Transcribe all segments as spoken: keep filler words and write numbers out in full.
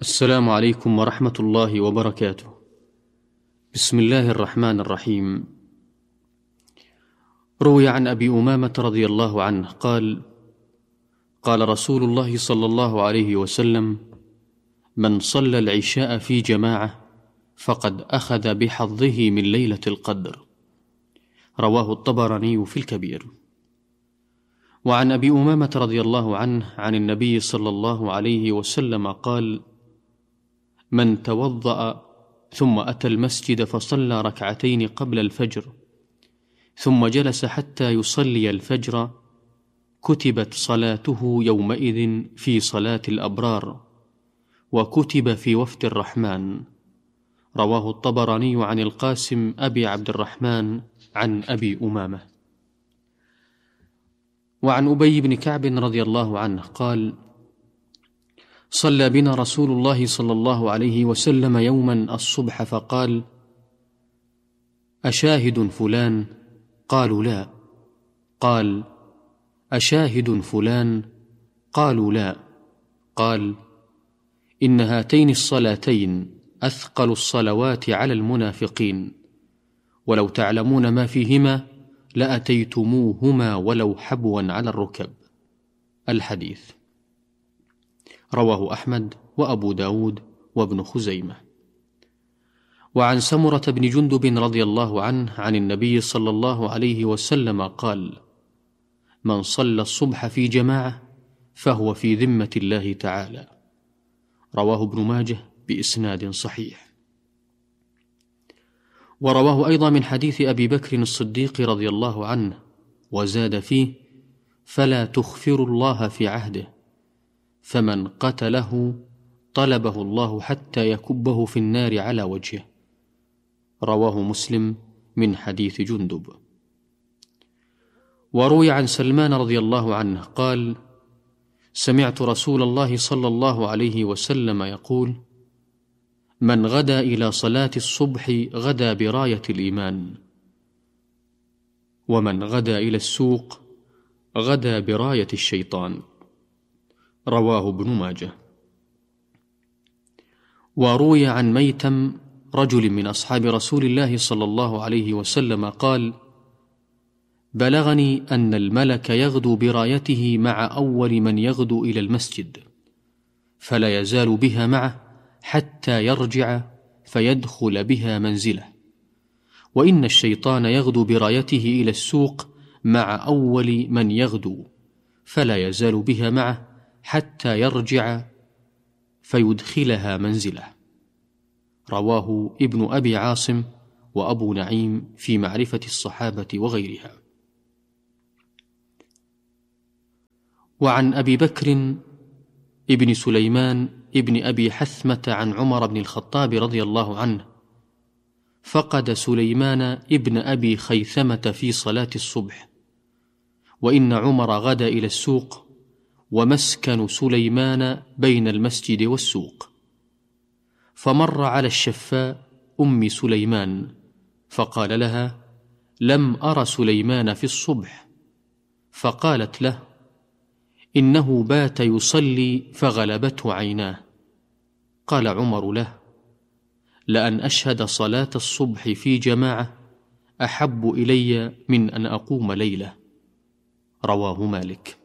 السلام عليكم ورحمة الله وبركاته. بسم الله الرحمن الرحيم. روي عن أبي أمامة رضي الله عنه قال: قال رسول الله صلى الله عليه وسلم: من صلى العشاء في جماعة فقد أخذ بحظه من ليلة القدر. رواه الطبراني في الكبير. وعن أبي أمامة رضي الله عنه عن النبي صلى الله عليه وسلم قال: من توضأ ثم أتى المسجد فصلى ركعتين قبل الفجر ثم جلس حتى يصلي الفجر كتبت صلاته يومئذ في صلاة الأبرار وكتب في وفد الرحمن. رواه الطبراني عن القاسم أبي عبد الرحمن عن أبي أمامة. وعن أبي بن كعب رضي الله عنه قال: صلى بنا رسول الله صلى الله عليه وسلم يوما الصبح فقال: أشاهد فلان؟ قالوا لا. قال: أشاهد فلان؟ قالوا لا. قال: إن هاتين الصلاتين أثقل الصلوات على المنافقين، ولو تعلمون ما فيهما لأتيتموهما ولو حبوا على الركب. الحديث. رواه أحمد وأبو داود وابن خزيمة. وعن سمرة بن جندب رضي الله عنه عن النبي صلى الله عليه وسلم قال: من صلى الصبح في جماعة فهو في ذمة الله تعالى. رواه ابن ماجه بإسناد صحيح. ورواه أيضا من حديث أبي بكر الصديق رضي الله عنه وزاد فيه: فلا تخفروا الله في عهده، فمن قتله طلبه الله حتى يكبه في النار على وجهه. رواه مسلم من حديث جندب. وروي عن سلمان رضي الله عنه قال: سمعت رسول الله صلى الله عليه وسلم يقول: من غدا إلى صلاة الصبح غدا براية الإيمان، ومن غدا إلى السوق غدا براية الشيطان. رواه ابن ماجه. وروي عن ميتم رجل من أصحاب رسول الله صلى الله عليه وسلم قال: بلغني أن الملك يغدو برايته مع أول من يغدو إلى المسجد، فلا يزال بها معه حتى يرجع فيدخل بها منزله، وإن الشيطان يغدو برايته إلى السوق مع أول من يغدو، فلا يزال بها معه حتى يرجع فيدخلها منزله. رواه ابن أبي عاصم وأبو نعيم في معرفة الصحابة وغيرها. وعن أبي بكر ابن سليمان ابن أبي حثمة عن عمر بن الخطاب رضي الله عنه: فقد سليمان ابن أبي خيثمة في صلاة الصبح، وإن عمر غدا إلى السوق، ومسكن سليمان بين المسجد والسوق، فمر على الشفاء أم سليمان فقال لها: لم أر سليمان في الصبح. فقالت له: إنه بات يصلي فغلبته عيناه. قال عمر له: لأن أشهد صلاة الصبح في جماعة أحب إلي من أن أقوم ليلة. رواه مالك.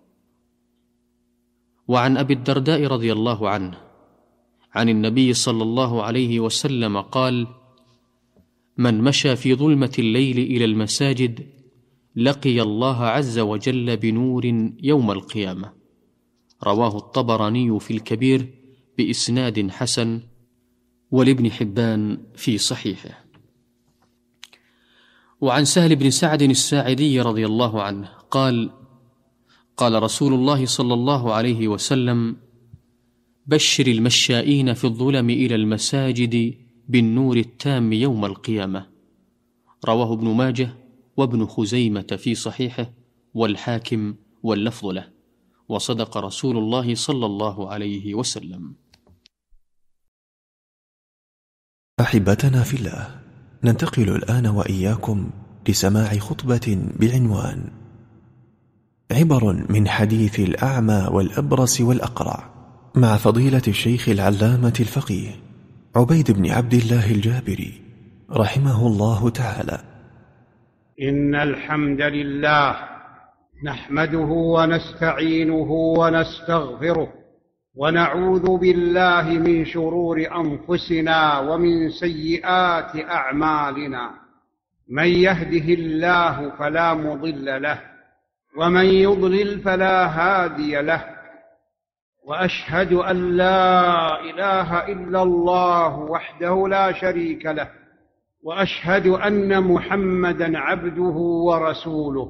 وعن أبي الدرداء رضي الله عنه عن النبي صلى الله عليه وسلم قال: من مشى في ظلمة الليل إلى المساجد لقي الله عز وجل بنور يوم القيامة. رواه الطبراني في الكبير بإسناد حسن، ولابن حبان في صحيحه. وعن سهل بن سعد الساعدي رضي الله عنه قال: قال رسول الله صلى الله عليه وسلم: بشر المشائين في الظلم إلى المساجد بالنور التام يوم القيامة. رواه ابن ماجه وابن خزيمة في صحيحه والحاكم واللفظ له، وصدق رسول الله صلى الله عليه وسلم. أحبتنا في الله، ننتقل الآن وإياكم لسماع خطبة بعنوان: عبر من حديث الأعمى والأبرص والأقرع مع فضيلة الشيخ العلامة الفقيه عبيد بن عبد الله الجابري رحمه الله تعالى. إن الحمد لله نحمده ونستعينه ونستغفره ونعوذ بالله من شرور أنفسنا ومن سيئات أعمالنا. من يهده الله فلا مضل له ومن يضلل فلا هادي له، وأشهد أن لا إله إلا الله وحده لا شريك له، وأشهد أن محمدًا عبده ورسوله.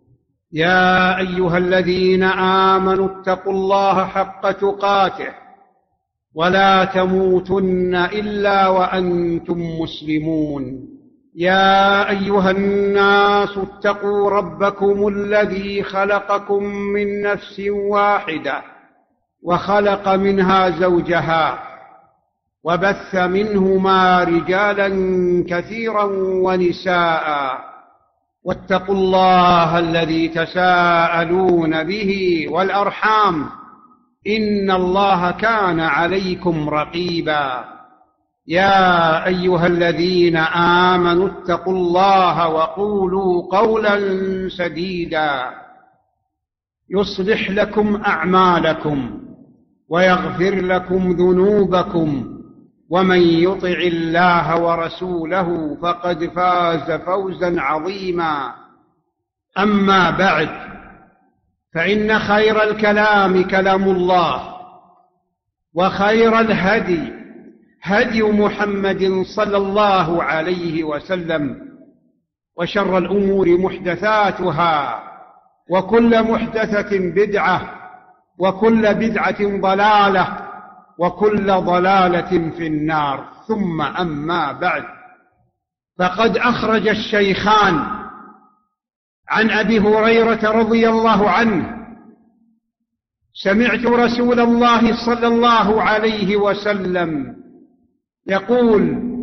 يا أيها الذين آمنوا اتقوا الله حق تقاته ولا تموتن إلا وأنتم مسلمون. يا أيها الناس اتقوا ربكم الذي خلقكم من نفس واحدة وخلق منها زوجها وبث منهما رجالا كثيرا ونساء، واتقوا الله الذي تساءلون به والأرحام إن الله كان عليكم رقيبا. يا أيها الذين آمنوا اتقوا الله وقولوا قولا سديدا يصلح لكم أعمالكم ويغفر لكم ذنوبكم، ومن يطع الله ورسوله فقد فاز فوزا عظيما. أما بعد، فإن خير الكلام كلام الله، وخير الهدي هدي محمد صلى الله عليه وسلم، وشر الأمور محدثاتها، وكل محدثة بدعة، وكل بدعة ضلالة، وكل ضلالة في النار. ثم أما بعد، فقد أخرج الشيخان عن أبي هريرة رضي الله عنه: سمعت رسول الله صلى الله عليه وسلم يقول: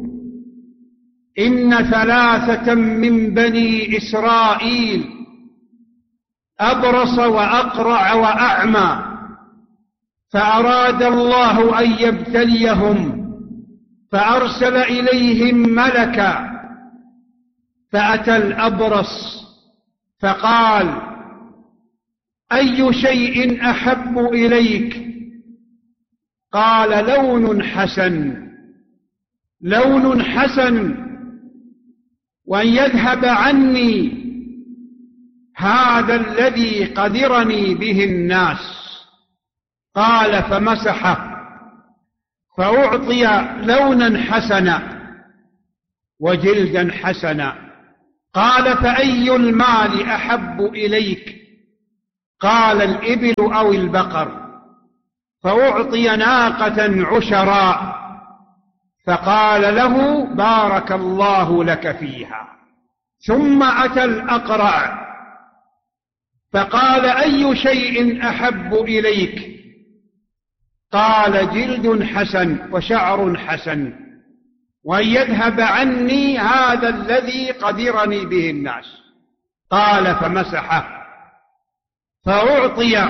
إن ثلاثة من بني إسرائيل أبرص وأقرع وأعمى، فأراد الله أن يبتليهم فأرسل إليهم ملكا، فأتى الأبرص فقال: أي شيء أحب إليك؟ قال: لون حسن، لون حسن، وأن يذهب عني هذا الذي قدرني به الناس. قال: فمسحه فأعطي لونا حسنا وجلدا حسنا. قال: فأي المال أحب إليك؟ قال: الإبل أو البقر. فأعطي ناقة عشراء، فقال له: بارك الله لك فيها. ثم أتى الأقرع فقال: أي شيء أحب إليك؟ قال: جلد حسن وشعر حسن، وأن يذهب عني هذا الذي قدرني به الناس. قال: فمسحه فأعطي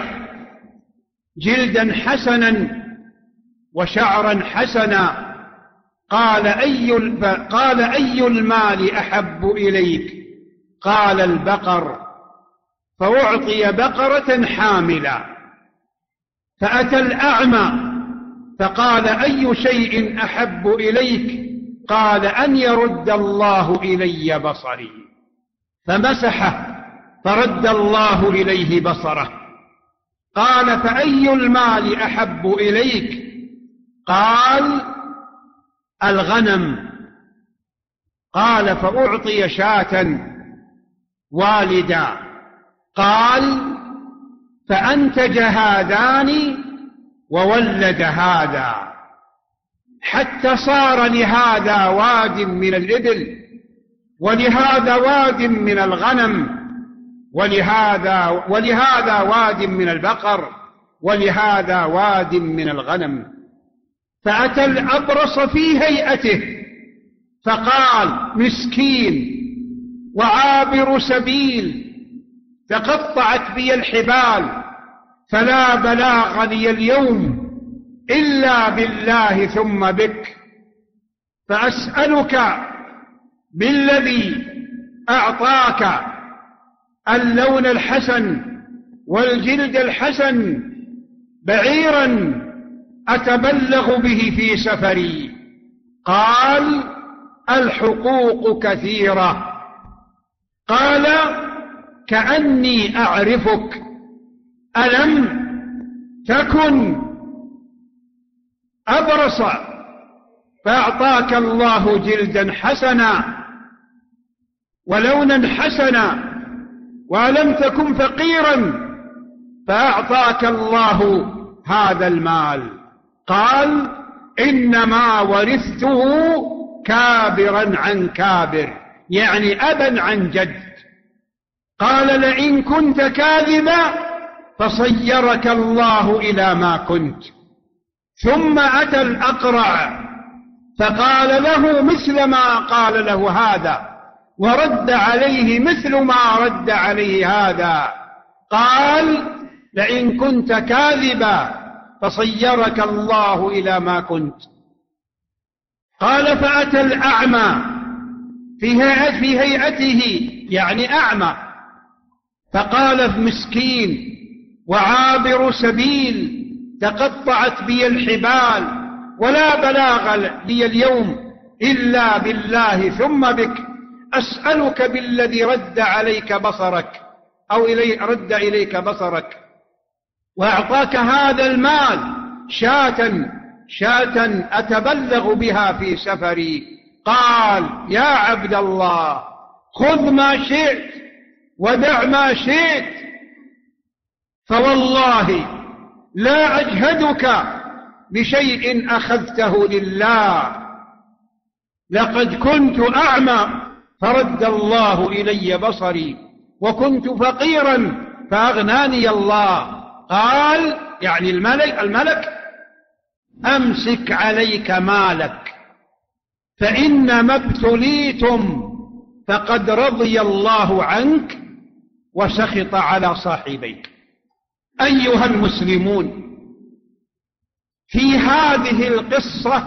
جلدا حسنا وشعرا حسنا. قال: أي قال أي المال أحب إليك؟ قال: البقر. فأعطي بقرة حاملة. فأتى الأعمى فقال: أي شيء أحب إليك؟ قال: أن يرد الله إلي بصري. فمسحه فرد الله إليه بصره. قال: فأي المال أحب إليك؟ قال: الغنم. قال: فأعطي شاة والدا. قال: فأنتج هذان وولد هذا، حتى صار لهذا واد من الإبل، ولهذا واد من الغنم، ولهذا, ولهذا واد من البقر، ولهذا واد من الغنم. فأتى الأبرص في هيئته فقال: مسكين وعابر سبيل، تقطعت بي الحبال، فلا بلاغ لي اليوم إلا بالله ثم بك، فأسألك بالذي أعطاك اللون الحسن والجلد الحسن بعيرا أتبلغ به في سفري. قال: الحقوق كثيرة. قال: كأني أعرفك، ألم تكن أبرص فأعطاك الله جلدا حسنا ولونا حسنا، وألم تكن فقيرا فأعطاك الله هذا المال؟ قال: إنما ورثته كابرا عن كابر، يعني أبا عن جد. قال: لئن كنت كاذبا فصيرك الله إلى ما كنت. ثم أتى الأقرع فقال له مثل ما قال له هذا، ورد عليه مثل ما رد عليه هذا. قال: لئن كنت كاذبا فصيرك الله إلى ما كنت. قال: فأتى الأعمى في هيئة في هيئته، يعني أعمى، فقال: مسكين وعابر سبيل، تقطعت بي الحبال ولا بلاغ لي اليوم إلا بالله ثم بك، أسألك بالذي رد عليك بصرك أو إلي رد إليك بصرك وأعطاك هذا المال، شاة شاة أتبلغ بها في سفري. قال: يا عبد الله، خذ ما شئت ودع ما شئت، فوالله لا أجهدك بشيء أخذته لله. لقد كنت أعمى فرد الله إلي بصري، وكنت فقيرا فأغناني الله. قال، يعني الملك, الملك أمسك عليك مالك، فإنما ابتليتم فقد رضي الله عنك وسخط على صاحبيك. أيها المسلمون، في هذه القصة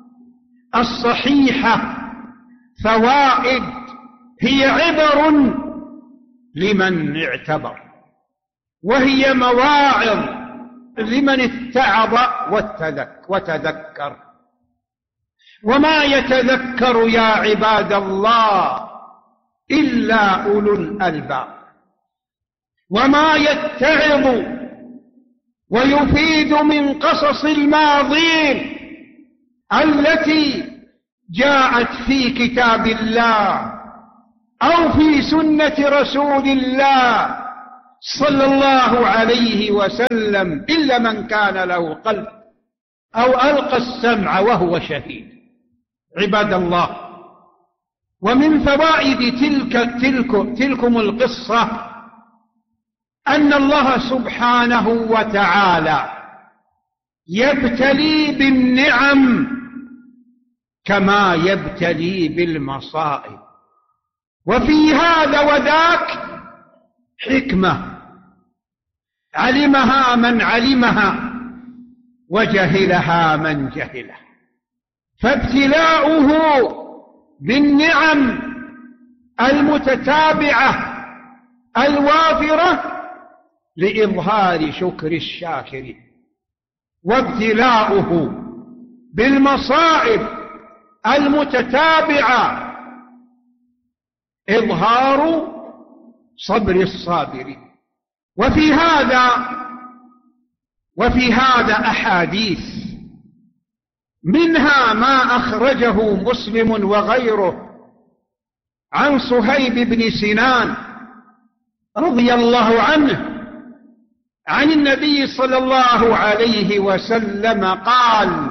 الصحيحة فوائد هي عبر لمن اعتبر، وهي مواعظ لمن اتعظ وتذكر. وما يتذكر يا عباد الله إلا أولو الألباب، وما يتعظ ويفيد من قصص الماضين التي جاءت في كتاب الله أو في سنة رسول الله صلى الله عليه وسلم، إلا من كان له قلب أو ألقى السمع وهو شهيد. عباد الله، ومن فوائد تلك تلك تلكم القصة أن الله سبحانه وتعالى يبتلي بالنعم كما يبتلي بالمصائب، وفي هذا وذاك حكمة علمها من علمها وجهلها من جهلها. فابتلاؤه بالنعم المتتابعة الوافرة لإظهار شكر الشاكرين، وابتلاؤه بالمصائب المتتابعة إظهار صبر الصابرين. وفي هذا وفي هذا أحاديث، منها ما أخرجه مسلم وغيره عن صهيب بن سنان رضي الله عنه عن النبي صلى الله عليه وسلم قال: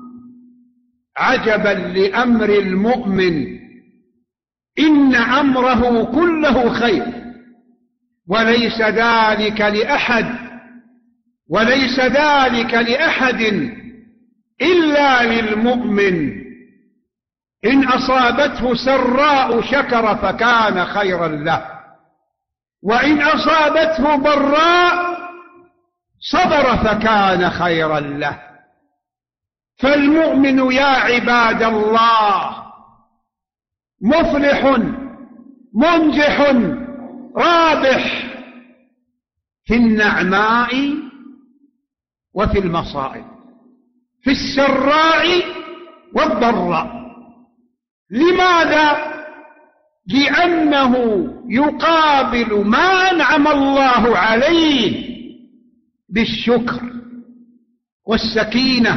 عجبا لأمر المؤمن، إن أمره كله خير، وليس ذلك لأحد وليس ذلك لأحد إلا للمؤمن، إن أصابته سراء شكر فكان خيرا له، وإن أصابته ضراء صبر فكان خيرا له، فالمؤمن يا عباد الله مفلح منجح رابح في النعماء وفي المصائب، في السراء والضراء. لماذا؟ لأنه يقابل ما أنعم الله عليه بالشكر والسكينة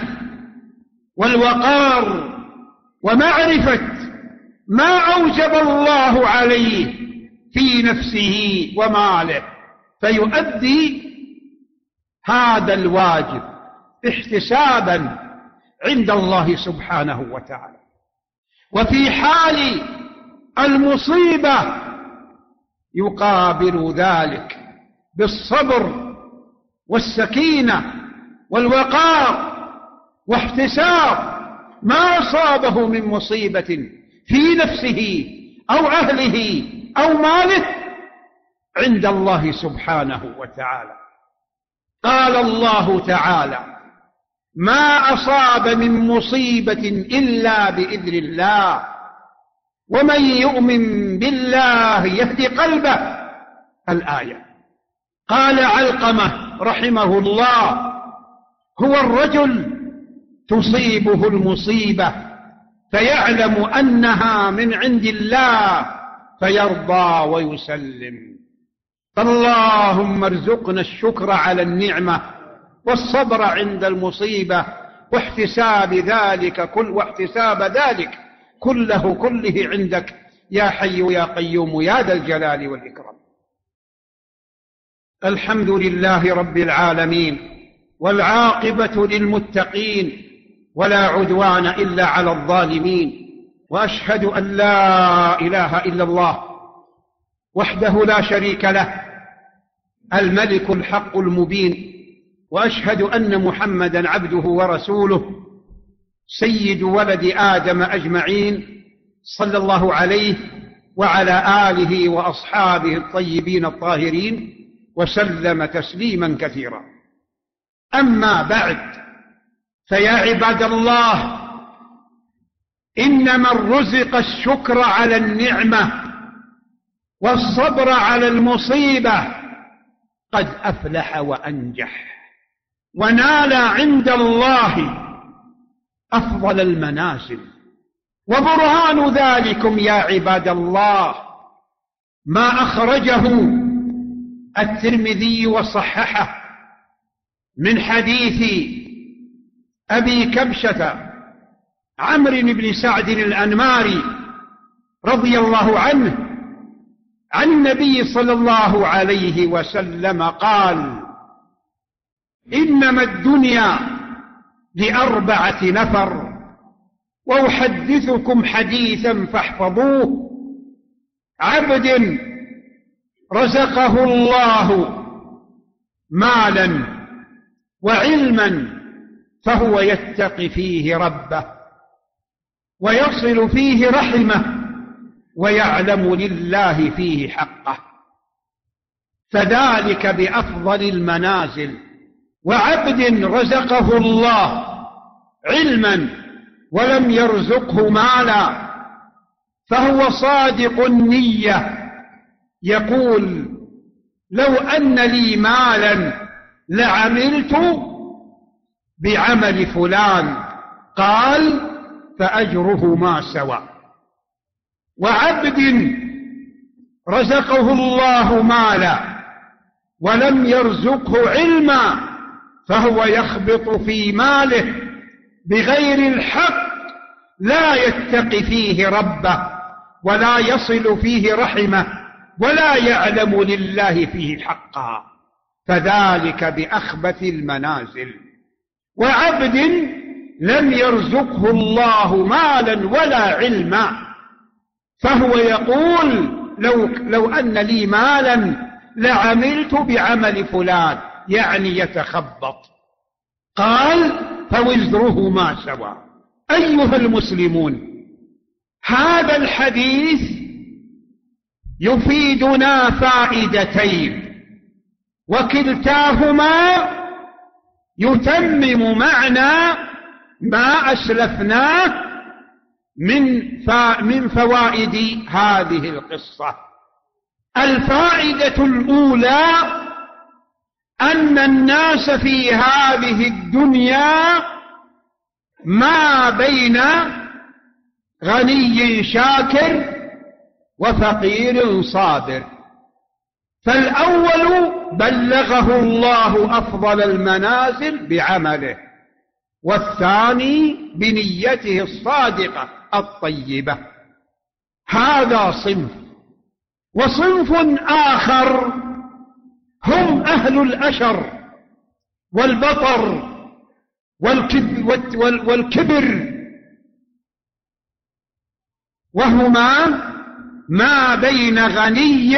والوقار ومعرفة ما أوجب الله عليه في نفسه وماله، فيؤدي هذا الواجب احتسابا عند الله سبحانه وتعالى. وفي حال المصيبة يقابل ذلك بالصبر والسكينة والوقار واحتساب ما أصابه من مصيبة في نفسه أو أهله أو ماله عند الله سبحانه وتعالى. قال الله تعالى: ما أصاب من مصيبة إلا بإذن الله ومن يؤمن بالله يهدي قلبه. الآية. قال علقمة رحمه الله: هو الرجل تصيبه المصيبة فيعلم أنها من عند الله فيرضى ويسلم. اللهم ارزقنا الشكر على النعمة والصبر عند المصيبة واحتساب ذلك كل واحتساب ذلك كله كله عندك يا حي يا قيوم يا ذا الجلال والإكرام. الحمد لله رب العالمين، والعاقبة للمتقين، ولا عدوان إلا على الظالمين، وأشهد أن لا إله إلا الله وحده لا شريك له الملك الحق المبين، وأشهد أن محمدا عبده ورسوله سيد ولد آدم أجمعين، صلى الله عليه وعلى آله وأصحابه الطيبين الطاهرين وسلم تسليما كثيرا. أما بعد، فيا عباد الله، إن من رزق الشكر على النعمة والصبر على المصيبة قد أفلح وأنجح ونال عند الله أفضل المنازل. وبرهان ذلكم يا عباد الله ما أخرجه الترمذي وصححه من حديث أبي كبشة عمرو بن سعد الأنماري رضي الله عنه عن النبي صلى الله عليه وسلم قال: إنما الدنيا لأربعة نفر، وأحدثكم حديثا فاحفظوه: عبد رزقه الله مالا وعلما فهو يتقي فيه ربه ويصل فيه رحمه ويعلم لله فيه حقه، فذلك بأفضل المنازل. وعبد رزقه الله علما ولم يرزقه مالا فهو صادق النية، يقول: لو أن لي مالا لعملت بعمل فلان، قال: فأجره ما سوى. وعبد رزقه الله مالا ولم يرزقه علما فهو يخبط في ماله بغير الحق، لا يتقي فيه ربه ولا يصل فيه رحمه ولا يعلم لله فيه حقا، فذلك بأخبث المنازل. وعبد لم يرزقه الله مالا ولا علما فهو يقول: لو, لو أن لي مالا لعملت بعمل فلان، يعني يتخبط، قال: فوزره ما سوى. أيها المسلمون، هذا الحديث يفيدنا فائدتين، وكلتاهما يتمم معنى ما أسلفناه من من فوائد هذه القصة. الفائدة الأولى أن الناس في هذه الدنيا ما بين غني شاكر وفقير صابر. فالأول بلغه الله أفضل المنازل بعمله، والثاني بنيته الصادقة الطيبة. هذا صنف. وصنف آخر هم أهل الأشر والبطر والكبر، وهما ما بين غني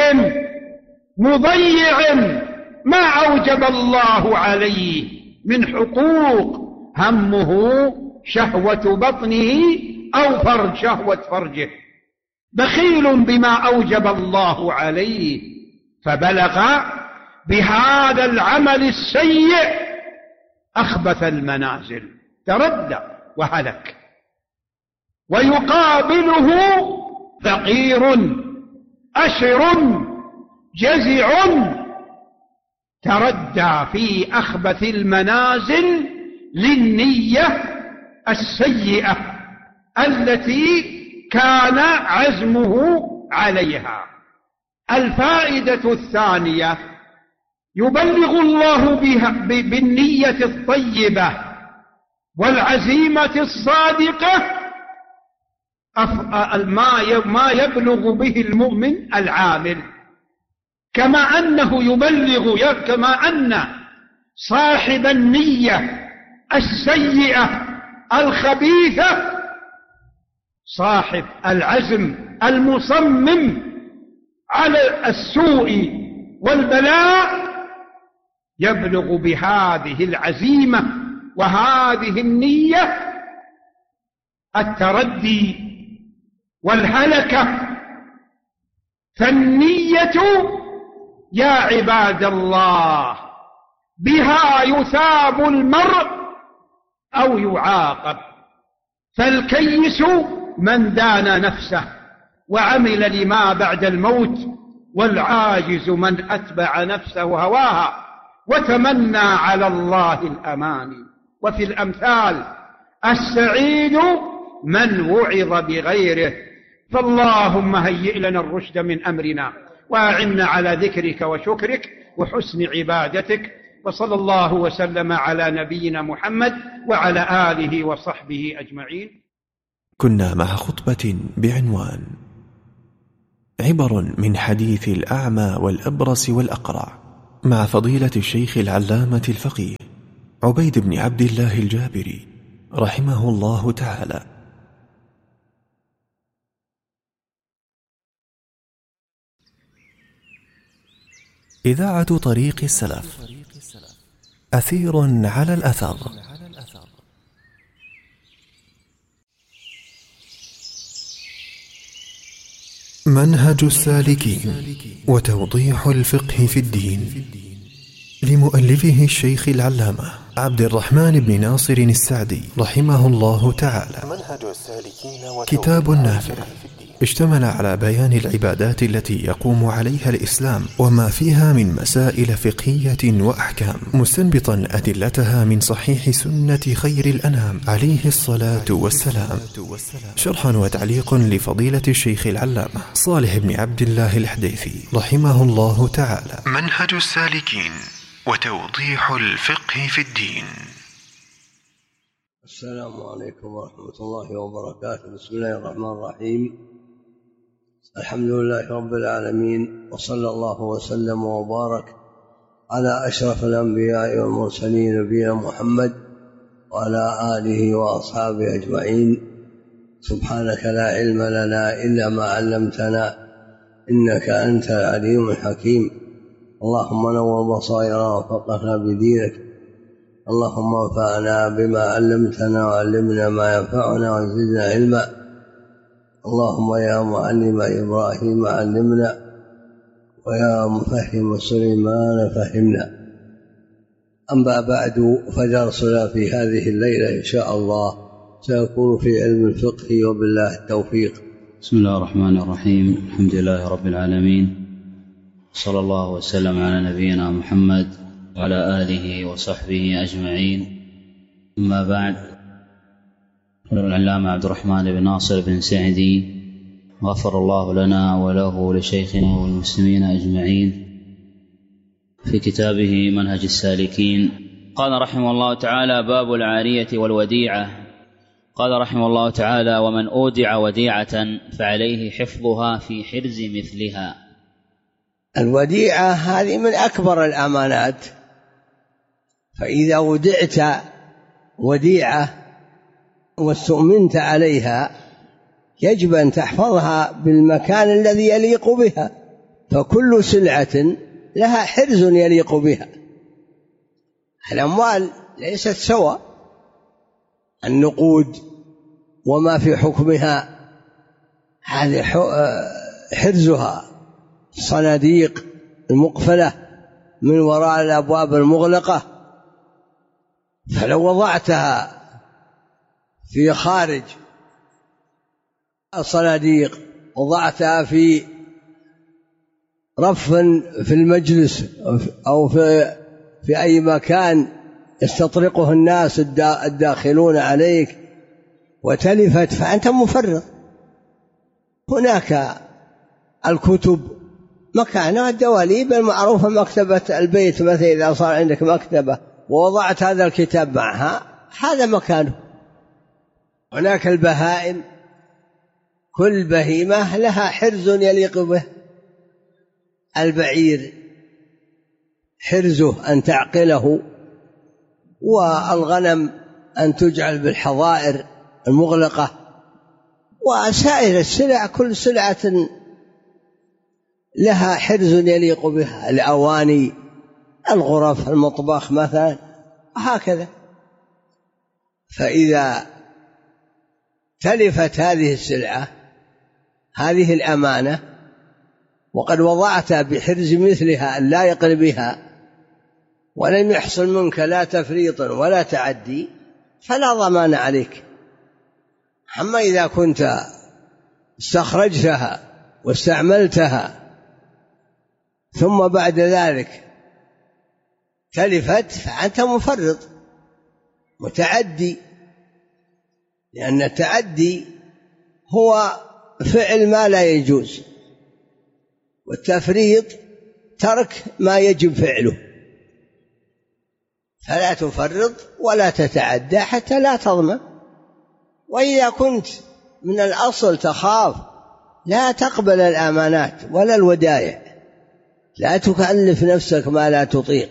مضيع ما أوجب الله عليه من حقوق، همه شهوة بطنه أو فرج شهوة فرجه، بخيل بما أوجب الله عليه فبلغ بهذا العمل السيء أخبث المنازل، تردى وهلك. ويقابله فقير أشر جزع تردى في أخبث المنازل للنية السيئة التي كان عزمه عليها. الفائدة الثانية يبلغ الله بها بالنية الطيبة والعزيمة الصادقة ما يبلغ به المؤمن العامل، كما أنه يبلغ كما أن صاحب النية السيئة الخبيثة صاحب العزم المصمم على السوء والبلاء يبلغ بهذه العزيمة وهذه النية التردي والهلكة. فالنية يا عباد الله بها يثاب المرء أو يعاقب. فالكيس من دان نفسه وعمل لما بعد الموت، والعاجز من أتبع نفسه هواها وتمنى على الله الأماني. وفي الأمثال السعيد من وعظ بغيره. فاللهم هيئ لنا الرشد من أمرنا وأعنا على ذكرك وشكرك وحسن عبادتك. وصلى الله وسلم على نبينا محمد وعلى آله وصحبه أجمعين. كنا مع خطبة بعنوان عبر من حديث الأعمى والأبرص والأقرع مع فضيلة الشيخ العلامة الفقيه عبيد بن عبد الله الجابري رحمه الله تعالى. إذاعة طريق السلف، أثير على الأثر. منهج السالكين وتوضيح الفقه في الدين لمؤلفه الشيخ العلامة عبد الرحمن بن ناصر السعدي رحمه الله تعالى. منهج السالكين كتاب نافع اشتمل على بيان العبادات التي يقوم عليها الإسلام وما فيها من مسائل فقهية وأحكام، مستنبطا أدلتها من صحيح سنة خير الأنام عليه الصلاة والسلام، شرحا وتعليق لفضيلة الشيخ العلامة صالح بن عبد الله الحديثي رحمه الله تعالى. منهج السالكين وتوضيح الفقه في الدين. السلام عليكم ورحمة الله وبركاته. بسم الله الرحمن الرحيم. الحمد لله رب العالمين، وصلى الله وسلم وبارك على أشرف الأنبياء والمرسلين نبينا محمد وعلى آله وأصحابه أجمعين. سبحانك لا علم لنا إلا ما علمتنا إنك أنت العليم الحكيم. اللهم نور بصائرنا وفقهنا بدينك. اللهم انفعنا بما علمتنا وعلمنا ما ينفعنا وزدنا علما. اللهم يا معلم إبراهيم علمنا، ويا مفهم سليمان فهمنا. أما بعد، فدرسنا في هذه الليلة إن شاء الله سيكون في علم الفقه، وبالله التوفيق. بسم الله الرحمن الرحيم. الحمد لله رب العالمين، صلى الله وسلم على نبينا محمد وعلى آله وصحبه أجمعين. أما بعد، العلامة عبد الرحمن بن ناصر بن سعدي غفر الله لنا وله ولشيخنا والمسلمين أجمعين في كتابه منهج السالكين قال رحمه الله تعالى: باب العارية والوديعة. قال رحمه الله تعالى: ومن أودع وديعة فعليه حفظها في حرز مثلها. الوديعة هذه من أكبر الأمانات، فإذا ودعت وديعة واستؤمنت عليها يجب أن تحفظها بالمكان الذي يليق بها، فكل سلعة لها حرز يليق بها. الأموال ليست سوى، النقود وما في حكمها هذه حرزها صناديق المقفلة من وراء الأبواب المغلقة، فلو وضعتها في خارج الصناديق، وضعتها في رف في المجلس أو في, في أي مكان يستطرقه الناس الداخلون عليك وتلفت، فأنت مفرط. هناك الكتب مكانها الدواليب المعروفة، مكتبة البيت مثلا، إذا صار عندك مكتبة ووضعت هذا الكتاب معها هذا مكانه. هناك البهائم، كل بهيمة لها حرز يليق به. البعير حرزه أن تعقله، والغنم أن تجعل بالحظائر المغلقة، وسائر السلع كل سلعة لها حرز يليق بها. الأواني، الغرف، المطبخ مثلا، وهكذا. فإذا تلفت هذه السلعة، هذه الأمانة، وقد وضعت بحرز مثلها اللائق بها، ولم يحصل منك لا تفريط ولا تعدي، فلا ضمان عليك. أما إذا كنت استخرجتها واستعملتها ثم بعد ذلك تلفت، فأنت مفرط متعدي، لأن التعدي هو فعل ما لا يجوز، والتفريط ترك ما يجب فعله. فلا تفرط ولا تتعدى حتى لا تظلم. وإذا كنت من الأصل تخاف، لا تقبل الأمانات ولا الودائع، لا تكلف نفسك ما لا تطيق.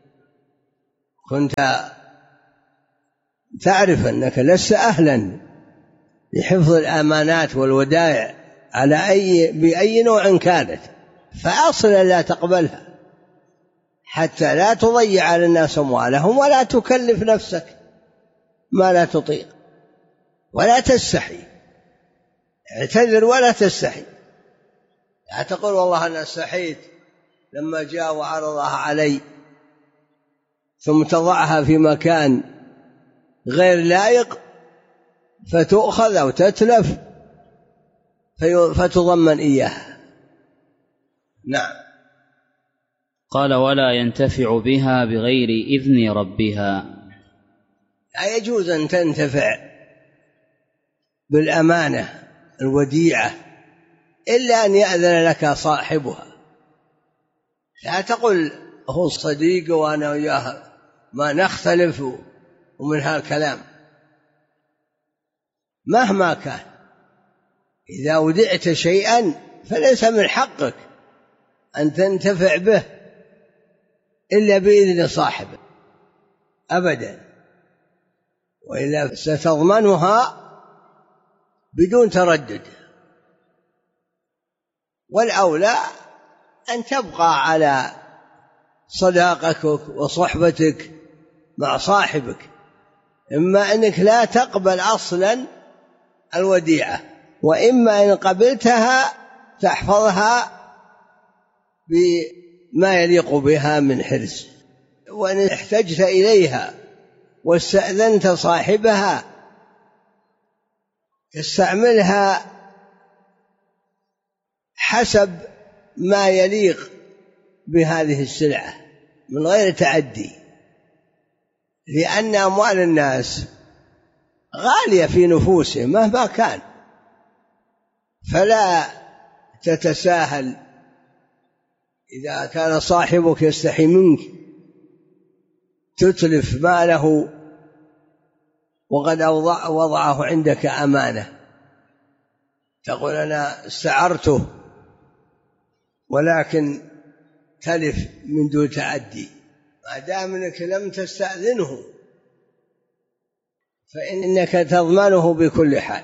كنت تعرف أنك لست أهلا لحفظ الأمانات والودائع على أي بأي نوع كانت، فأصلا لا تقبلها حتى لا تضيع على الناس أموالهم، ولا تكلف نفسك ما لا تطيق، ولا تستحي. اعتذر ولا تستحي، لا تقول والله أنا استحيت لما جاء وعرضها علي، ثم تضعها في مكان غير لائق فتؤخذ أو تتلف فتضمن إياها. نعم. قال: ولا ينتفع بها بغير إذن ربها. لا يجوز أن تنتفع بالأمانة الوديعة إلا أن يأذن لك صاحبها. لا تقل هو صديق وأنا وياه ما نختلف ومن هالكلام. مهما كان، إذا ودعت شيئا فليس من حقك أن تنتفع به إلا بإذن صاحبه أبدا، وإلا ستضمنها بدون تردد. والأولى أن تبقى على صداقتك وصحبتك مع صاحبك، إما أنك لا تقبل أصلا الوديعة، وإما إن قبلتها تحفظها بما يليق بها من حرص. وإن احتجت إليها واستأذنت صاحبها تستعملها حسب ما يليق بهذه السلعة من غير تعدي، لأن أموال الناس غالية في نفوسهم مهما كان، فلا تتساهل. إذا كان صاحبك يستحي منك تتلف ماله وقد وضعه عندك أمانة، تقول أنا استعرته ولكن تلف من دون تعدي، ما دام أنك لم تستأذنه فإنك تضمنه بكل حال.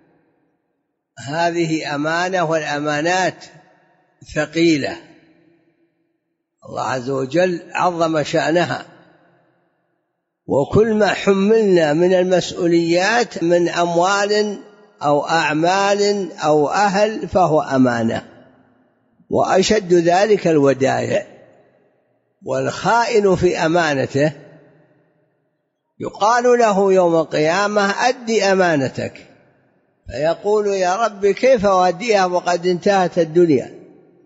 هذه أمانة، والأمانات ثقيلة، الله عز وجل عظم شأنها، وكل ما حملنا من المسؤوليات من أموال أو أعمال أو أهل فهو أمانة. وأشد ذلك الودائع، والخائن في أمانته يقال له يوم القيامة أدي أمانتك، فيقول يا رب كيف أؤديها وقد انتهت الدنيا،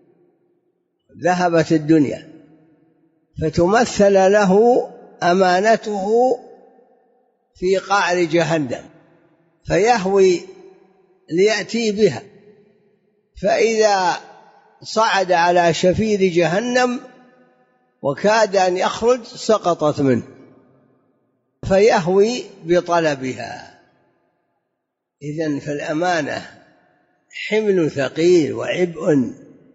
ذهبت الدنيا، فتمثل له أمانته في قعر جهنم فيهوي ليأتي بها، فإذا صعد على شفير جهنم وكاد أن يخرج سقطت منه فيهوي بطلبها. إذن فالأمانة حمل ثقيل وعبء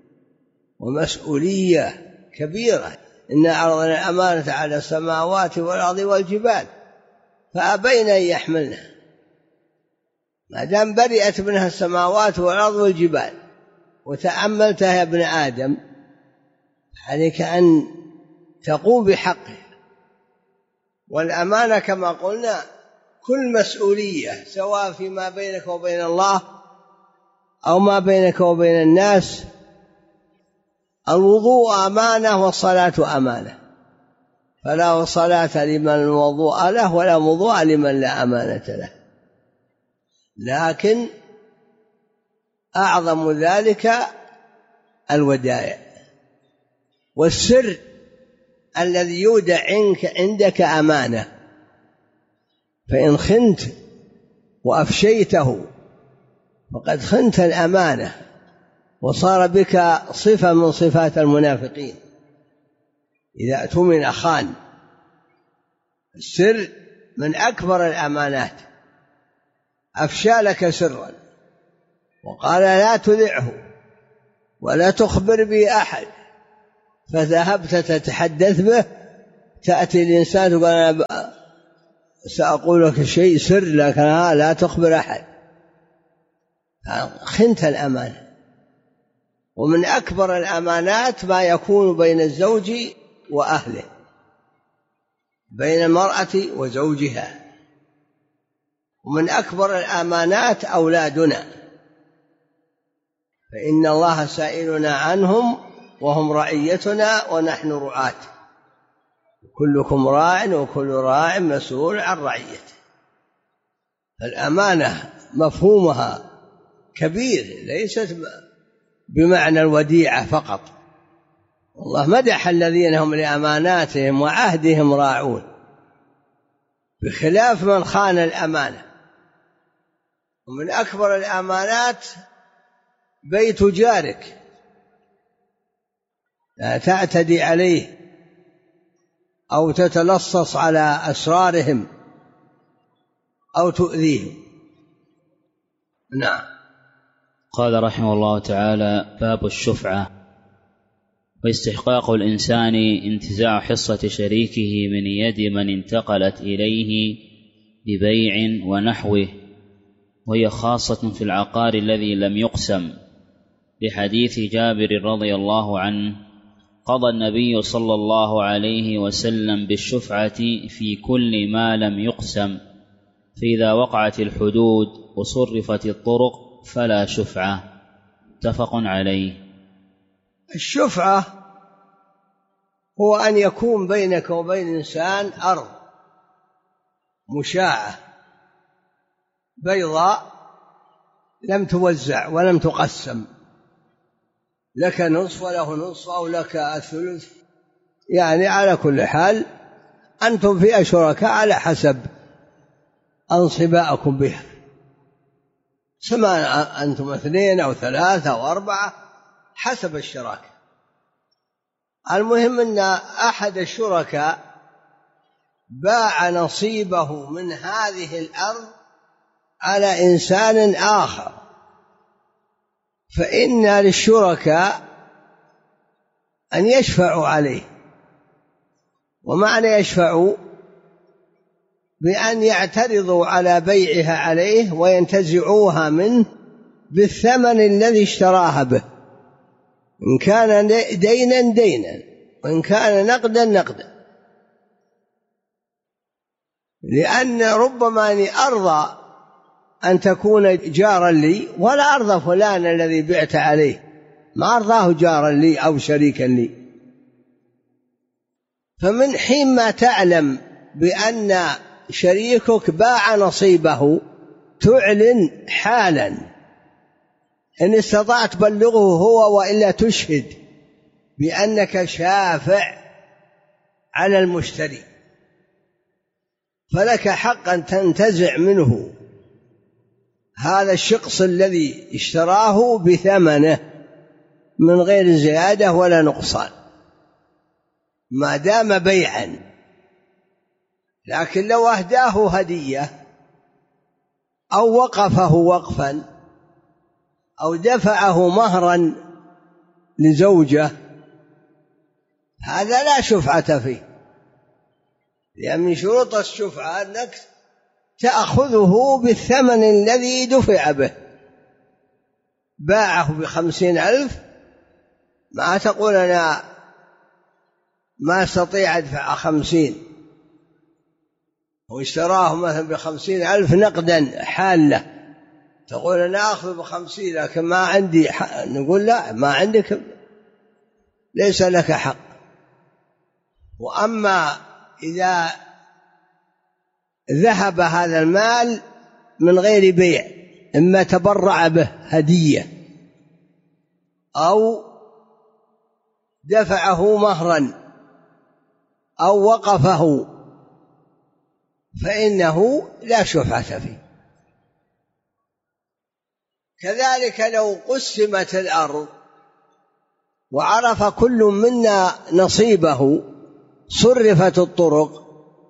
ومسؤولية كبيرة. إن عرضنا الأمانة على السماوات والأرض والجبال فأبين أن يحملنها، ما دام برئت منها السماوات والأرض والجبال وتأملتها يا ابن آدم عليك أن تقوم بحقه. والأمانة كما قلنا كل مسؤولية، سواء فيما بينك وبين الله أو ما بينك وبين الناس. الوضوء أمانة والصلاة أمانة، فلا صلاة لمن وضوء له ولا وضوء لمن لا أمانة له. لكن أعظم ذلك الودائع والسر الذي يودع عندك أمانة، فإن خنت وأفشيته فقد خنت الأمانة وصار بك صفة من صفات المنافقين، إذا اؤتمن خان. السر من أكبر الأمانات، أفشى لك سرا وقال لا تذعه ولا تخبر به أحد، فذهبت تتحدث به، تأتي الإنسان تقول أنا سأقول لك شيء سر لكن لا تخبر أحد، خنت الأمانة. ومن أكبر الأمانات ما يكون بين الزوج وأهله، بين المرأة وزوجها. ومن أكبر الأمانات أولادنا، فإن الله سائلنا عنهم وهم رعيتنا ونحن رعاة، كلكم راع وكل راع مسؤول عن رعيته. الأمانة مفهومها كبير، ليست بمعنى الوديعة فقط. الله مدح الذين هم لأماناتهم وعهدهم راعون، بخلاف من خان الأمانة. ومن أكبر الأمانات بيت جارك، لا تعتدي عليه أو تتلصص على أسرارهم أو تؤذيهم. نعم. قال رحمه الله تعالى: باب الشفعة. واستحقاق الإنسان انتزاع حصة شريكه من يد من انتقلت إليه ببيع ونحوه، وهي خاصة في العقار الذي لم يقسم، لحديث جابر رضي الله عنه: قضى النبي صلى الله عليه وسلم بالشفعة في كل ما لم يقسم، فإذا وقعت الحدود وصرفت الطرق فلا شفعة. متفق عليه. الشفعة هو أن يكون بينك وبين إنسان أرض مشاعة بيضاء لم توزع ولم تقسم، لك نصف وله نصف أو لك الثلث، يعني على كل حال أنتم فيها شركاء على حسب أنصباءكم بها، سواء أنتم اثنين أو ثلاثة أو أربعة حسب الشراكة. المهم أن أحد الشركاء باع نصيبه من هذه الأرض على إنسان آخر، فإن للشركاء أن يشفعوا عليه. ومعنى يشفعوا بأن يعترضوا على بيعها عليه وينتزعوها منه بالثمن الذي اشتراها به، إن كان دينا دينا وإن كان نقدا نقدا، لأن ربما أني أرضى أن تكون جارا لي ولا أرضى فلان الذي بعت عليه، ما أرضاه جارا لي أو شريكا لي. فمن حين ما تعلم بأن شريكك باع نصيبه تعلن حالا، إن استطعت بلغه هو وإلا تشهد بأنك شافع على المشتري، فلك حق أن تنتزع منه هذا الشخص الذي اشتراه بثمنه من غير زيادة ولا نقصان ما دام بيعا. لكن لو أهداه هدية أو وقفه وقفا أو دفعه مهرا لزوجة هذا لا شفعة فيه، لأن من شروط الشفعة أنك تأخذه بالثمن الذي دفع به. باعه بخمسين ألف ما تقول أنا ما استطيع أدفع خمسين، واشتراه مثلا بخمسين ألف نقدا حالة، تقول أنا أخذ بخمسين لكن ما عندي حق. نقول لا، ما عندك، ليس لك حق. وأما إذا ذهب هذا المال من غير بيع، إما تبرع به هدية أو دفعه مهرا أو وقفه، فإنه لا شفعة فيه. كذلك لو قسمت الأرض وعرف كل منا نصيبه، صرفت الطرق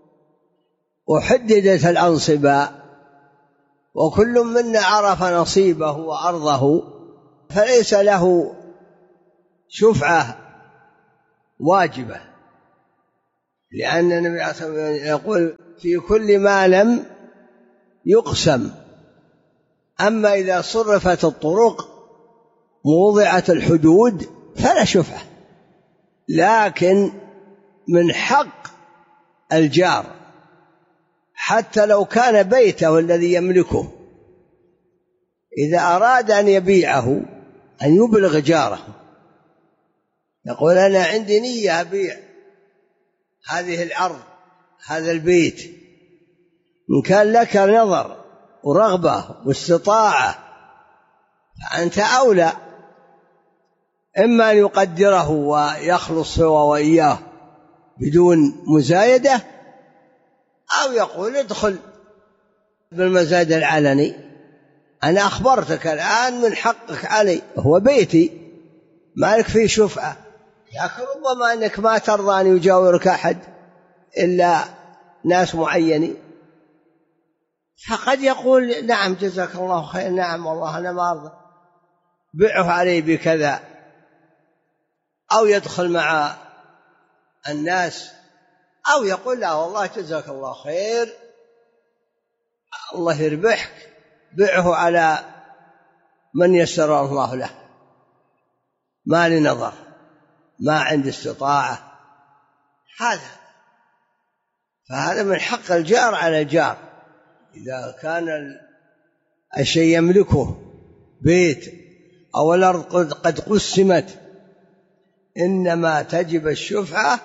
وحددت الأنصباء وكل منا عرف نصيبه وأرضه، فليس له شفعة واجبة، لأن النبي عليه الصلاة والسلام يقول في كل ما لم يقسم. أما إذا صرفت الطرق ووضعت الحدود فلا شفعة. لكن من حق الجار حتى لو كان بيته الذي يملكه، إذا أراد أن يبيعه أن يبلغ جاره، يقول أنا عندي نية أبيع هذه الأرض هذا البيت، إن كان لك نظر ورغبة واستطاعة فأنت أولى، إما أن يقدره ويخلص هو وإياه بدون مزايدة، أو يقول ادخل بالمزاد العلني، أنا أخبرتك الآن من حقك علي، هو بيتي ما لك فيه شفعة. لكن ربما أنك ما ترضى أن يجاورك أحد إلا ناس معينين، فقد يقول نعم جزاك الله خير، نعم والله أنا ما أرضى، بيعه علي بكذا، أو يدخل مع الناس، أو يقول لا والله جزاك الله خير الله يربحك، بيعه على من يسر الله له، ما لي نظر، ما عندي استطاعة. هذا فهذا من حق الجار على الجار. إذا كان الشيء يملكه بيت أو الأرض قد قسمت، إنما تجب الشفعة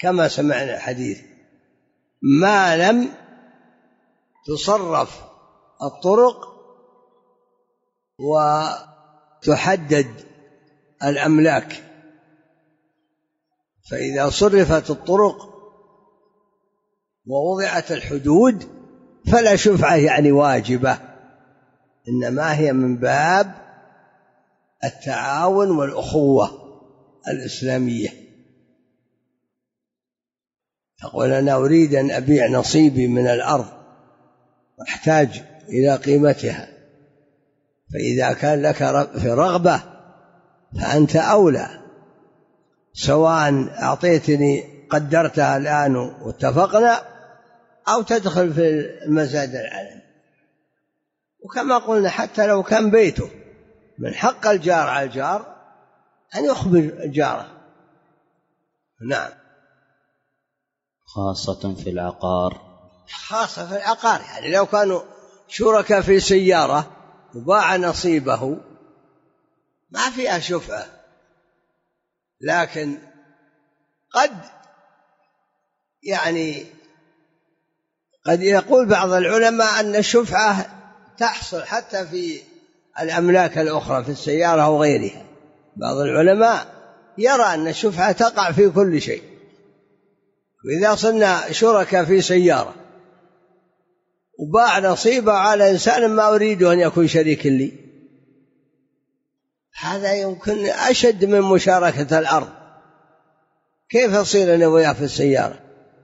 كما سمعنا الحديث ما لم تصرف الطرق وتحدد الأملاك. فإذا صرفت الطرق ووضعت الحدود فلا شفعة يعني واجبة، إنما هي من باب التعاون والأخوة الإسلامية. تقول أنا أريد أن أبيع نصيبي من الأرض أحتاج إلى قيمتها، فإذا كان لك في رغبة فأنت أولى، سواء أعطيتني قدرتها الآن واتفقنا أو تدخل في المزاد العلني. وكما قلنا حتى لو كان بيته من حق الجار على الجار أن يخبر جاره. نعم. خاصة في العقار. خاصة في العقار، يعني لو كانوا شركاء في سيارة وباع نصيبه ما فيها شفعة، لكن قد يعني قد يقول بعض العلماء أن الشفعة تحصل حتى في الأملاك الأخرى في السيارة أو غيرها. بعض العلماء يرى أن الشفعة تقع في كل شيء. وإذا صرنا شركاء في سيارة وباع نصيبه على إنسان ما أريد أن يكون شريك لي، هذا يمكن أشد من مشاركة الأرض. كيف أصير أنا وياه في السيارة؟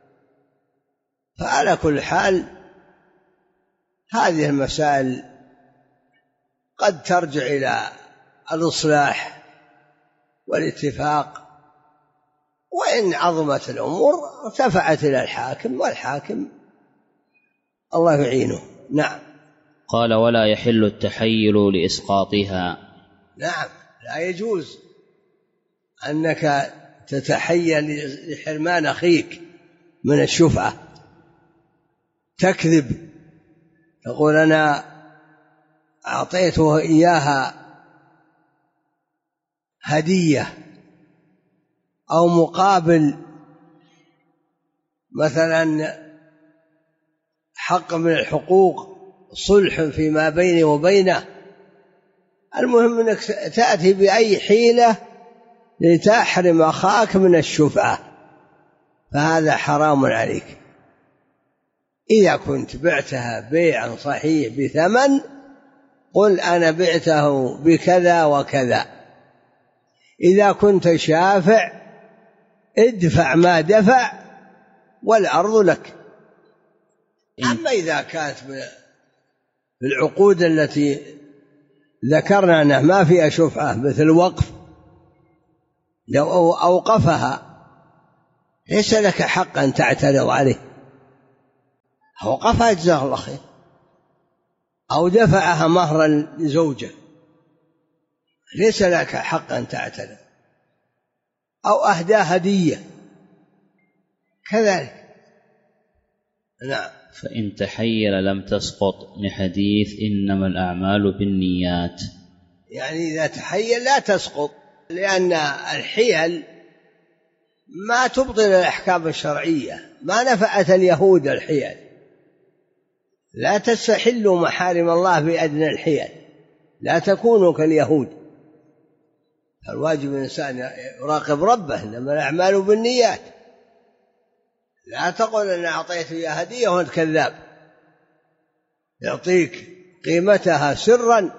فعلى كل حال هذه المسائل قد ترجع إلى الإصلاح والاتفاق، وإن عظمت الأمور ارتفعت إلى الحاكم، والحاكم الله يعينه. نعم. قال ولا يحل التحيل لإسقاطها. نعم، لا يجوز أنك تتحيل لحرمان أخيك من الشفعة، تكذب تقول أنا أعطيته إياها هدية أو مقابل مثلا حق من الحقوق، صلح فيما بيني وبينه. المهم أنك تأتي بأي حيلة لتحرم أخاك من الشفعة، فهذا حرام عليك. إذا كنت بعتها بيعا صحيح بثمن قل أنا بعته بكذا وكذا. إذا كنت شافع ادفع ما دفع والعرض لك. أما إذا كانت بالعقود التي ذكرنا أنها ما فيها شفعة مثل وقف، لو أوقفها ليس لك حق أن تعترض عليه. أوقفها جزاه الله خير، أو دفعها مهرا لزوجه ليس لك حق أن تعترض، أو أهدى هدية كذلك. نعم. فإن تحيل لم تسقط لحديث إنما الأعمال بالنيات. يعني إذا تحيل لا تسقط، لأن الحيل ما تبطل الأحكام الشرعية، ما نفعت اليهود الحيل. لا تستحلوا محارم الله بأدنى الحيل، لا تكونوا كاليهود. فالواجب الإنسان يراقب ربه، إنما الأعمال بالنيات. لا تقول أن أعطيته إياه هدية وأنت كذاب، يعطيك قيمتها سرا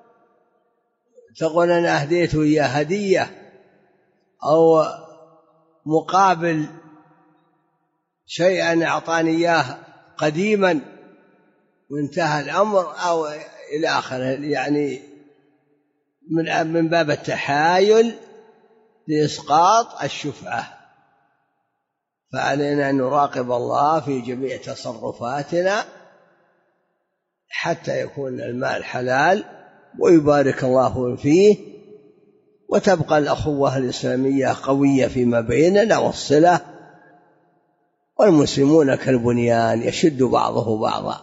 تقول أنا أهديته إياه هدية أو مقابل شيئا أعطاني إياه قديما وانتهى الأمر أو إلى آخره، يعني من من باب التحايل لإسقاط الشفعة. فعلينا أن نراقب الله في جميع تصرفاتنا حتى يكون المال حلال ويبارك الله فيه، وتبقى الأخوة الإسلامية قوية فيما بيننا والصلة، والمسلمون كالبنيان يشد بعضه بعضا.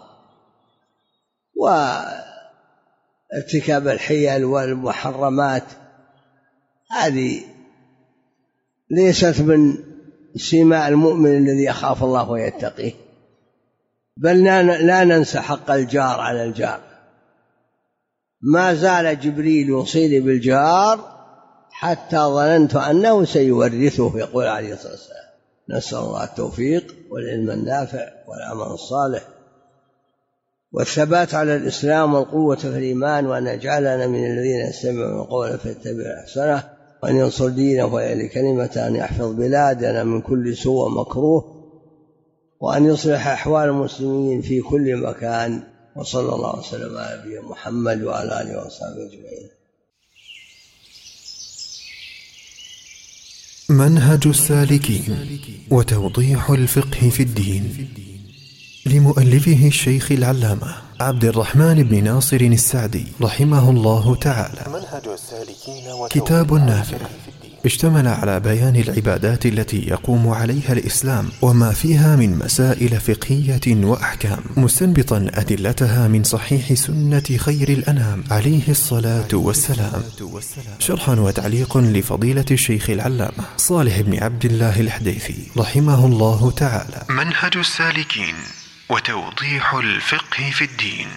وارتكاب الحيل والمحرمات هذه ليست من سمة المؤمن الذي يخاف الله ويتقيه. بل لا ننسى حق الجار على الجار. ما زال جبريل يوصيني بالجار حتى ظننت أنه سيورثه، يقول عليه الصلاة والسلام. نسأل الله التوفيق والعلم النافع والعمل الصالح والثبات على الإسلام والقوة في الإيمان، وأن يجعلنا من الذين يستمعون القول فيتبعون أحسنه، وأن ينصر دينه ويعلي كلمته، أن يحفظ بلادنا من كل سوء ومكروه، وأن يصلح أحوال المسلمين في كل مكان. وصلى الله وسلم على نبينا محمد وعلى آله وصحبه أجمعين. منهج السالكين وتوضيح الفقه في الدين لمؤلفه الشيخ العلامة عبد الرحمن بن ناصر السعدي رحمه الله تعالى. منهج السالكين كتاب نافع اشتمل على بيان العبادات التي يقوم عليها الإسلام وما فيها من مسائل فقهية وأحكام، مستنبطا أدلتها من صحيح سنة خير الأنام عليه الصلاة والسلام. شرح وتعليق لفضيلة الشيخ العلامة صالح بن عبد الله الحديثي رحمه الله تعالى. منهج السالكين وتوضيح الفقه في الدين.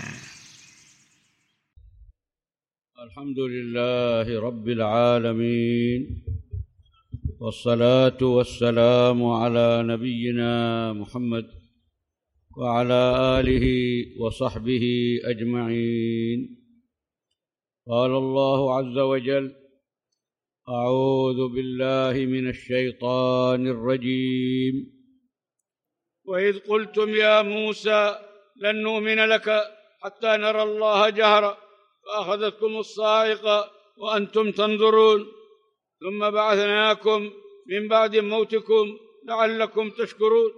الحمد لله رب العالمين، والصلاة والسلام على نبينا محمد وعلى آله وصحبه أجمعين. قال الله عز وجل: أعوذ بالله من الشيطان الرجيم. وإذ قلتم يا موسى لن نؤمن لك حتى نرى الله جهرا فأخذتكم الصاعقة وأنتم تنظرون ثم بعثناكم من بعد موتكم لعلكم تشكرون.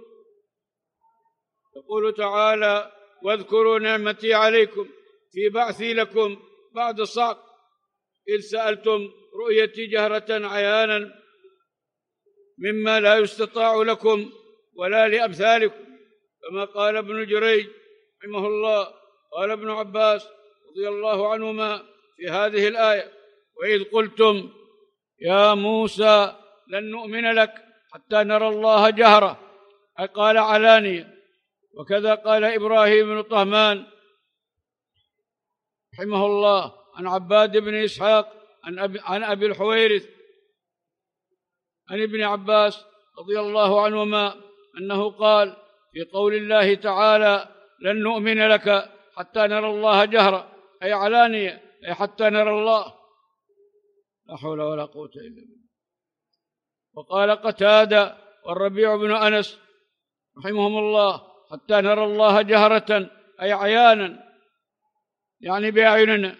يقول تعالى: واذكروا نعمتي عليكم في بعثي لكم بعد الصعق إذ سألتم رؤيتي جهرة عيانا مما لا يستطاع لكم ولا لأمثالكم، كما قال ابن جريج رحمه الله. قال ابن عباس رضي الله عنهما في هذه الآية: وإذ قلتم يا موسى لن نؤمن لك حتى نرى الله جهرة، أي قال علانية. وكذا قال إبراهيم بن طهمان رحمه الله عن عباد بن إسحاق عن أبي, عن أبي الحويرث عن ابن عباس رضي الله عنهما أنه قال في قول الله تعالى: لن نؤمن لك حتى نرى الله جهرة، أي علانية، أي حتى نرى الله. لا حول ولا قوة إلا بالله. وقال قتادة والربيع بن أنس رحمهم الله: حتى نرى الله جهرة، أي عيانا، يعني بأعيننا،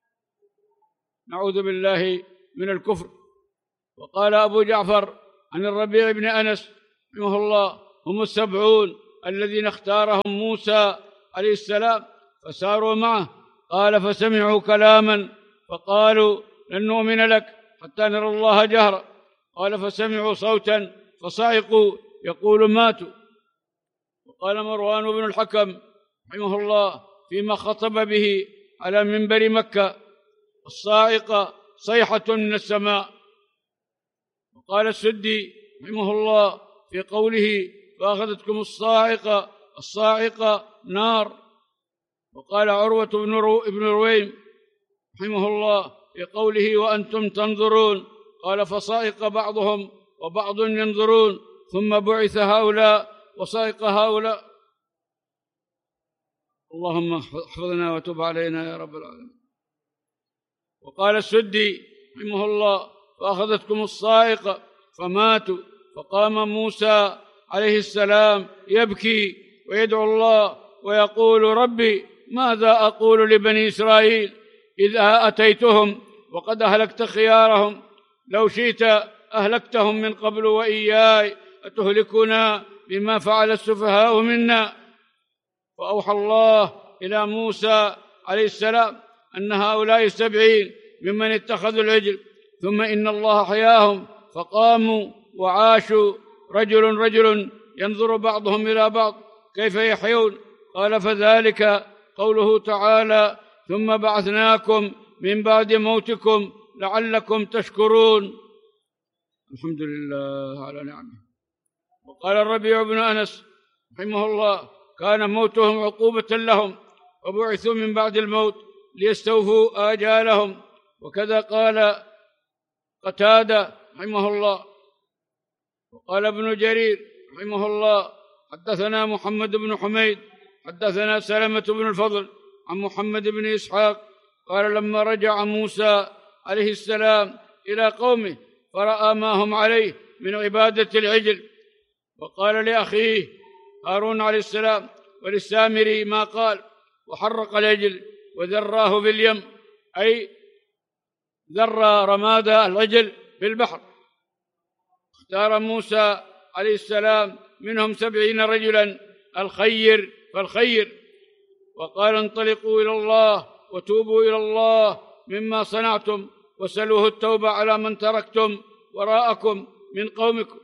نعوذ بالله من الكفر. وقال أبو جعفر عن الربيع بن أنس رحمه الله: هم السبعون الذين اختارهم موسى عليه السلام فساروا معه. قال: فسمعوا كلاما فقالوا لن نؤمن لك حتى نرى الله جهرا. قال: فسمعوا صوتا فصعقوا يقول ماتوا. وقال مروان بن الحكم رحمه الله فيما خطب به على منبر مكة: الصاعقة صيحة من السماء. وقال السدي رحمه الله في قوله: فأخذتكم الصاعقة، الصاعقة نار. وقال عروة بن رو ابن رويم رحمه الله في قوله: وأنتم تنظرون، قال: فصائق بعضهم وبعض ينظرون ثم بعث هؤلاء وصائق هؤلاء. اللهم احفظنا وتب علينا يا رب العالمين. وقال السدي رحمه الله: فأخذتكم الصاعقة فماتوا، فقام موسى عليه السلام يبكي ويدعو الله ويقول: ربي ماذا أقول لبني إسرائيل إذا أتيتهم وقد أهلكت خيارهم؟ لو شئت أهلكتهم من قبل وإياي، أتهلكنا بما فعل السفهاء منا؟ وأوحى الله إلى موسى عليه السلام أن هؤلاء السبعين ممن اتخذوا العجل، ثم إن الله حياهم فقاموا وعاشوا رجل رجل ينظر بعضهم إلى بعض كيف يحيون. قال: فذلك قوله تعالى: ثم بعثناكم من بعد موتكم لعلكم تشكرون. الحمد لله على نعمه. وقال الربيع بن أنس رحمه الله: كان موتهم عقوبة لهم، وبعثوا من بعد الموت ليستوفوا آجالهم. وكذا قال قتادة رحمه الله. وقال ابن جرير رحمه الله: حدثنا محمد بن حميد حدثنا سلمة بن الفضل عن محمد بن إسحاق قال: لما رجع موسى عليه السلام إلى قومه فرأى ما هم عليه من عبادة العجل، وقال لأخيه هارون عليه السلام وللسامري ما قال، وحرق العجل وذراه في اليم، أي ذر رماد العجل في البحر. اختار موسى عليه السلام منهم سبعين رجلا الخير فالخير، وقال: انطلقوا إلى الله وتوبوا إلى الله مما صنعتم، وسلوه التوبة على من تركتم وراءكم من قومكم،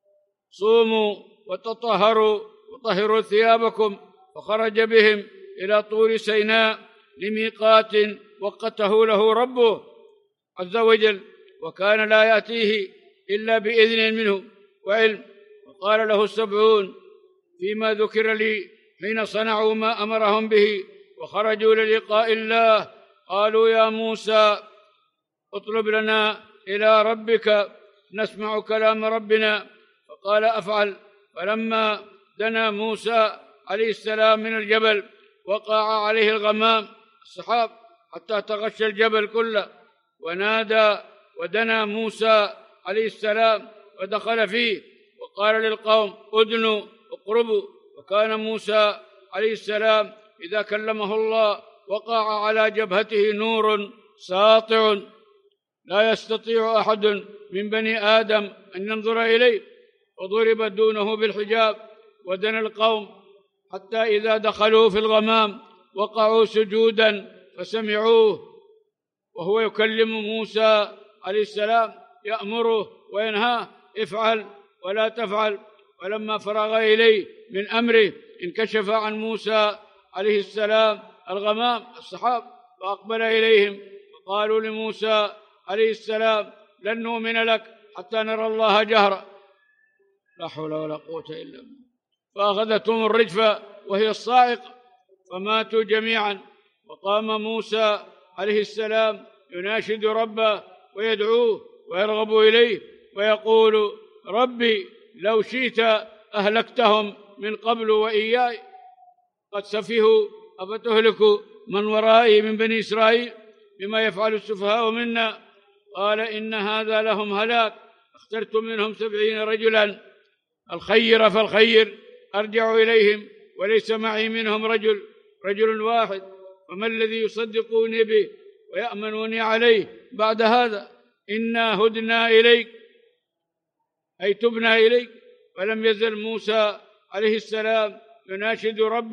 صوموا وتطهروا وطهروا ثيابكم. فخرج بهم إلى طور سيناء لميقات وقته له ربه عز وجل، وكان لا يأتيه إلا بإذن منه وعلم. وقال له السبعون فيما ذكر لي حين صنعوا ما أمرهم به وخرجوا للقاء الله، قالوا: يا موسى اطلب لنا إلى ربك نسمع كلام ربنا. فقال: أفعل. فلما دنا موسى عليه السلام من الجبل وقع عليه الغمام السحاب حتى تغشى الجبل كله، ونادى ودنا موسى عليه السلام ودخل فيه، وقال للقوم: أدنوا اقربوا. وكان موسى عليه السلام إذا كلمه الله وقع على جبهته نور ساطع لا يستطيع أحد من بني آدم أن ينظر إليه، وضرب دونه بالحجاب. ودنا القوم حتى إذا دخلوا في الغمام وقعوا سجودا فسمعوه وهو يكلم موسى عليه السلام يأمره وينهاه: افعل ولا تفعل. ولما فرغ إليه من أمره انكشف عن موسى عليه السلام الغمام السحاب، فأقبل إليهم وقالوا لموسى عليه السلام: لن نؤمن لك حتى نرى الله جهرا. لا حول ولا قوة إلا بالله. فأخذتهم الرجفة وهي الصاعقة فماتوا جميعا. وقام موسى عليه السلام يناشد ربه ويدعوه ويرغب إليه ويقول: ربي لو شئت أهلكتهم من قبل وإياي، قد سفهوا، أفتهلك من ورائي من بني إسرائيل بما يفعل السفهاء منا؟ قال: إن هذا لهم هلاك، اخترت منهم سبعين رجلا الخير فالخير، أرجع إليهم وليس معي منهم رجل رجل واحد، فما الذي يصدقوني به ويأمنوني عليه بعد هذا؟ إنا هدنا إليك، أي تبنا إليك. فلم يزل موسى عليه السلام يناشد ربه